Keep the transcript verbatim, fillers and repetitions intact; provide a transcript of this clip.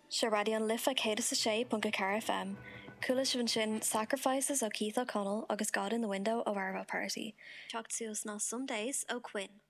Se radion lifa céad sa sé punca car F M. Coola sin sin sacrifices ó Keith O'Connell agus God in the Window ó Arvo Party. Teacht suas ná some days ó Quinn.